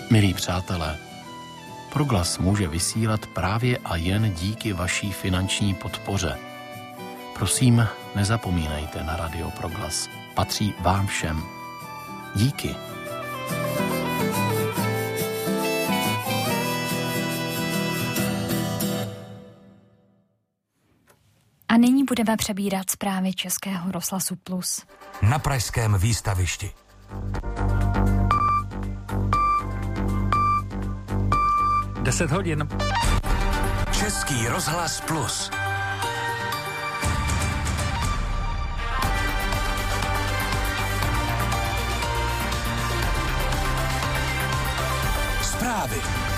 Milí přátelé, Proglas může vysílat právě a jen díky vaší finanční podpoře. Prosím, nezapomínejte na Radio Proglas. Patří vám všem. Díky. A nyní budeme přebírat zprávy Českého rozhlasu Plus. Na pražském výstavišti. Deset hodin. Český rozhlas Plus. Zprávy.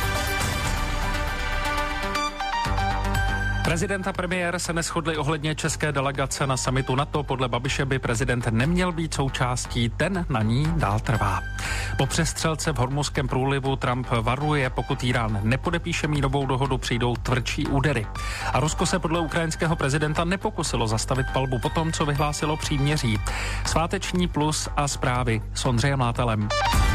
Prezident a premiér se neshodli ohledně české delegace na summitu NATO. Podle Babiše by prezident neměl být součástí, ten na ní dál trvá. Po přestřelce v Hormuzském průlivu Trump varuje, pokud Irán nepodepíše mírovou dohodu, přijdou tvrdší údery. A Rusko se podle ukrajinského prezidenta nepokusilo zastavit palbu po tom, co vyhlásilo příměří. Sváteční Plus a zprávy s Ondřejem Látelem.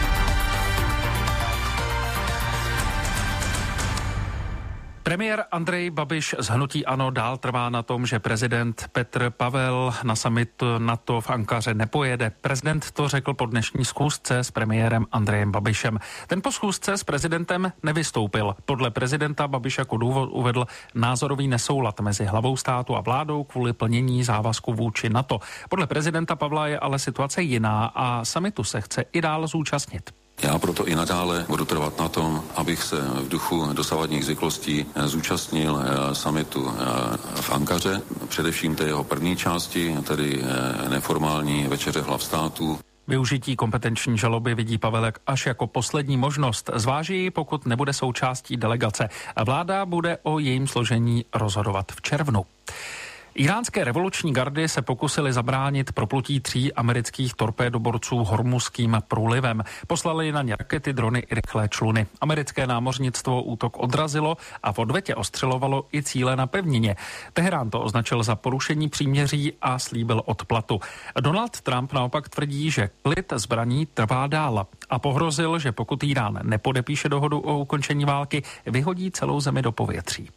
Premiér Andrej Babiš z hnutí ANO dál trvá na tom, že prezident Petr Pavel na summit NATO v Ankaře nepojede. Prezident to řekl po dnešní schůzce s premiérem Andrejem Babišem. Ten po schůzce s prezidentem nevystoupil. Podle prezidenta Babiš jako důvod uvedl názorový nesoulad mezi hlavou státu a vládou kvůli plnění závazku vůči NATO. Podle prezidenta Pavla je ale situace jiná a summitu se chce i dál zúčastnit. Já proto i nadále budu trvat na tom, abych se v duchu dosavadních zvyklostí zúčastnil summitu v Ankaře, především té jeho první části, tedy neformální večeře hlav států. Využití kompetenční žaloby vidí Pavelek až jako poslední možnost. Zváží ji, pokud nebude součástí delegace. A vláda bude o jejím složení rozhodovat v červnu. Iránské revoluční gardy se pokusili zabránit proplutí 3 amerických torpédoborců Hormuzským průlivem. Poslali na ně rakety, drony i rychlé čluny. Americké námořnictvo útok odrazilo a v odvetě ostřelovalo i cíle na pevnině. Teherán to označil za porušení příměří a slíbil odplatu. Donald Trump naopak tvrdí, že klid zbraní trvá dál a pohrozil, že pokud Irán nepodepíše dohodu o ukončení války, vyhodí celou zemi do povětří.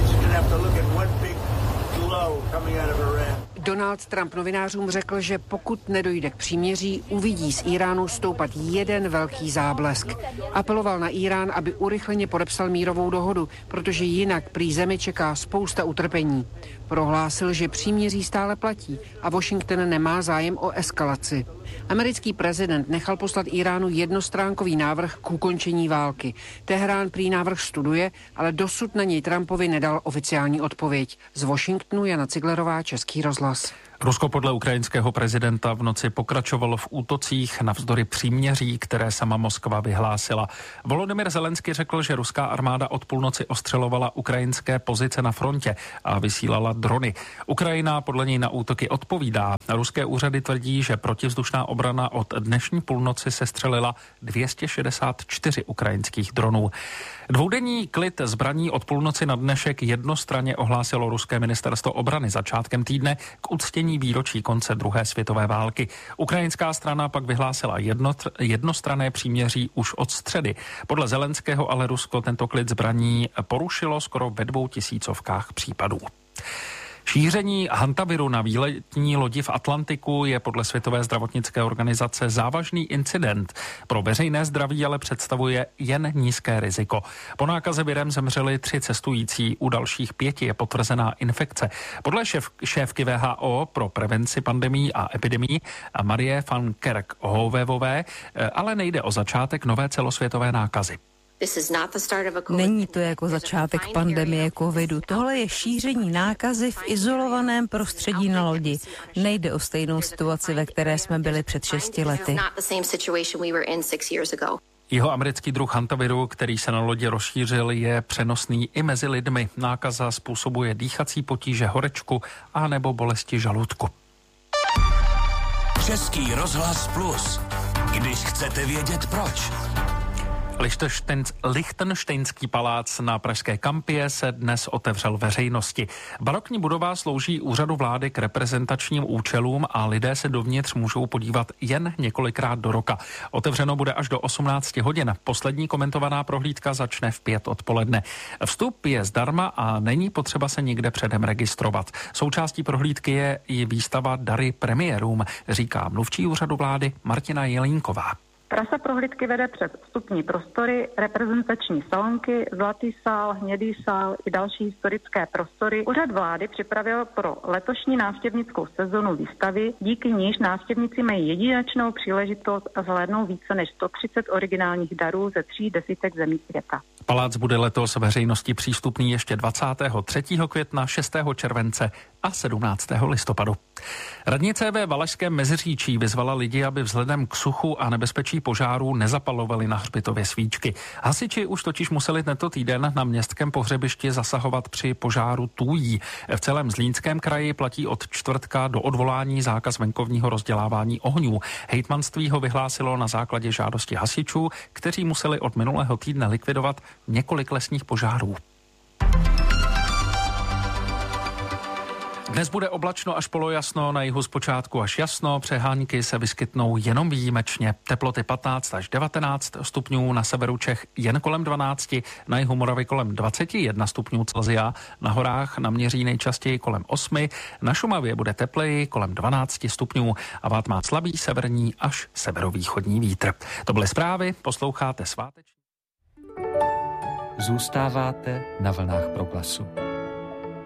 Donald Trump novinářům řekl, že pokud nedojde k příměří, uvidí z Iránu stoupat jeden velký záblesk. Apeloval na Irán, aby urychleně podepsal mírovou dohodu, protože jinak prý zemi čeká spousta utrpení. Prohlásil, že příměří stále platí a Washington nemá zájem o eskalaci. Americký prezident nechal poslat Iránu jednostránkový návrh k ukončení války. Teherán prý návrh studuje, ale dosud na něj Trumpovi nedal oficiální odpověď. Z Washingtonu Jana Ciglerová, Český rozhlas. Rusko podle ukrajinského prezidenta v noci pokračovalo v útocích navzdory příměří, které sama Moskva vyhlásila. Volodymyr Zelenský řekl, že ruská armáda od půlnoci ostřelovala ukrajinské pozice na frontě a vysílala drony. Ukrajina podle něj na útoky odpovídá. Ruské úřady tvrdí, že protivzdušná obrana od dnešní půlnoci sestřelila 264 ukrajinských dronů. Dvoudenní klid zbraní od půlnoci na dnešek jednostranně ohlásilo ruské ministerstvo obrany začátkem týdne k uctění výročí konce druhé světové války. Ukrajinská strana pak vyhlásila jednostranné příměří už od středy. Podle Zelenského ale Rusko tento klid zbraní porušilo skoro ve 2000 případů. Šíření hantaviru na výletní lodi v Atlantiku je podle Světové zdravotnické organizace závažný incident. Pro veřejné zdraví ale představuje jen nízké riziko. Po nákaze virem zemřeli 3 cestující, u dalších 5 je potvrzená infekce. Podle šéfky WHO pro prevenci pandemií a epidemií Marie van Kerkhove ale nejde o začátek nové celosvětové nákazy. Není to jako začátek pandemie covidu. Tohle je šíření nákazy v izolovaném prostředí na lodi. Nejde o stejnou situaci, ve které jsme byli před 6 lety. Jeho americký druh hantaviru, který se na lodi rozšířil, je přenosný i mezi lidmi. Nákaza způsobuje dýchací potíže, horečku a nebo bolesti žaludku. Český rozhlas Plus. Když chcete vědět proč. Lichtenštejnský palác na pražské Kampě se dnes otevřel veřejnosti. Barokní budova slouží úřadu vlády k reprezentačním účelům a lidé se dovnitř můžou podívat jen několikrát do roka. Otevřeno bude až do 18 hodin. Poslední komentovaná prohlídka začne v 5 odpoledne. Vstup je zdarma a není potřeba se nikde předem registrovat. Součástí prohlídky je i výstava Dary premiérům, říká mluvčí úřadu vlády Martina Jelínková. Trasa prohlídky vede přes vstupní prostory, reprezentační salonky, zlatý sál, hnědý sál i další historické prostory. Úřad vlády připravil pro letošní návštěvnickou sezonu výstavy, díky níž návštěvníci mají jedinečnou příležitost a zhlédnou více než 130 originálních darů ze 3 desítek zemí světa. Palác bude letos veřejnosti přístupný ještě 23. května, 6. července a 17. listopadu. Radnice ve Valašském Meziříčí vyzvala lidi, aby vzhledem k suchu a nebezpečí požárů nezapalovali na hřbitově svíčky. Hasiči už totiž museli tento týden na městském pohřebišti zasahovat při požáru Tůjí. V celém Zlínském kraji platí od čtvrtka do odvolání zákaz venkovního rozdělávání ohňů. Hejtmanství ho vyhlásilo na základě žádosti hasičů, kteří museli od minulého týdne likvidovat několik lesních požárů. Dnes bude oblačno až polojasno, na jihu zpočátku až jasno, přehánky se vyskytnou jenom výjimečně. Teploty 15 až 19 stupňů, na severu Čech jen kolem 12, na jihu Moravy kolem 21 stupňů Celsia, na horách naměří nejčastěji kolem 8, na Šumavě bude tepleji kolem 12 stupňů a vát má slabý severní až severovýchodní vítr. To byly zprávy, posloucháte sváteční. Zůstáváte na vlnách Proglasu.